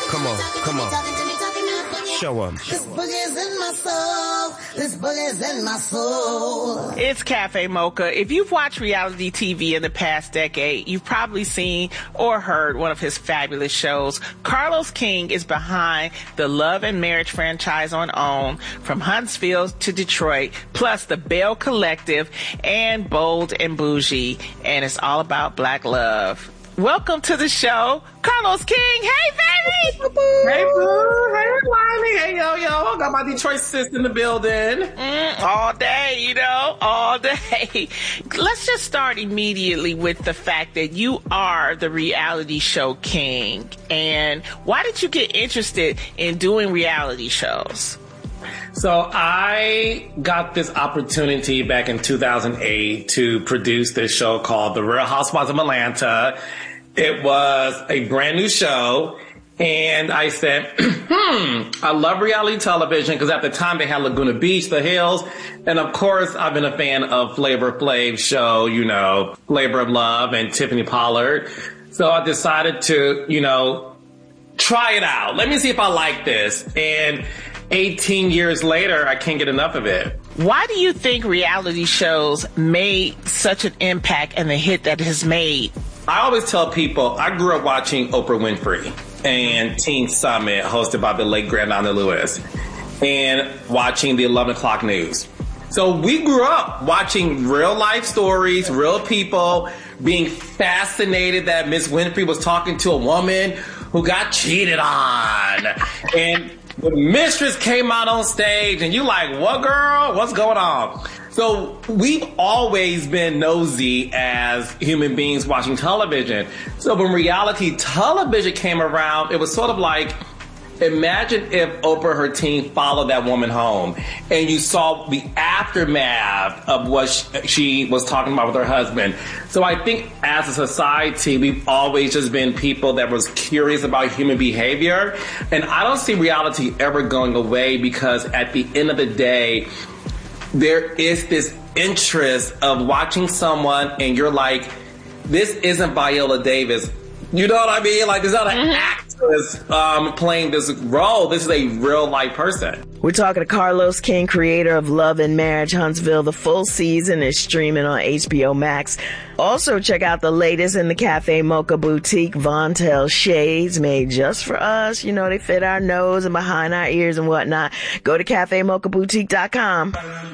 Come on, come on. Show 'em. This boogie's in my soul. This boogie's in my soul. It's Cafe Mocha. If you've watched reality TV in the past decade, you've probably seen or heard one of his fabulous shows. Carlos King is behind the Love and Marriage franchise on OWN, from Huntsville to Detroit, plus the Bell Collective and Bold and Bougie, and it's all about black love. Welcome to the show, Carlos King. Hey, baby! Hey, boo. Hey, Lonnie. Hey, yo. I got my Detroit sis in the building. All day, all day. Let's just start immediately with the fact that you are the reality show king. And why did you get interested in doing reality shows? So I got this opportunity back in 2008 to produce this show called The Real Housewives of Atlanta. It was a brand new show. And I said, I love reality television because at the time they had Laguna Beach, The Hills. And of course, I've been a fan of Flavor Flav's show, Labor of Love and Tiffany Pollard. So I decided to, try it out. Let me see if I like this. And 18 years later, I can't get enough of it. Why do you think reality shows made such an impact and the hit that it has made? I always tell people, I grew up watching Oprah Winfrey and Teen Summit, hosted by the late great Donna Lewis, and watching the 11 o'clock news. So we grew up watching real life stories, real people, being fascinated that Miss Winfrey was talking to a woman who got cheated on. And the mistress came out on stage and you like, what, girl? What's going on? So we've always been nosy as human beings watching television. So when reality television came around, it was sort of like, imagine if Oprah and her team followed that woman home and you saw the aftermath of what she was talking about with her husband. So I think as a society, we've always just been people that was curious about human behavior. And I don't see reality ever going away because at the end of the day, there is this interest of watching someone and you're like, this isn't Viola Davis. You know what I mean? Like, there's not an actress playing this role. This is a real life person. We're talking to Carlos King, creator of Love and Marriage Huntsville. The full season is streaming on HBO Max. Also, check out the latest in the Cafe Mocha boutique, Vontel shades made just for us. They fit our nose and behind our ears and whatnot. Go to cafemochaboutique.com.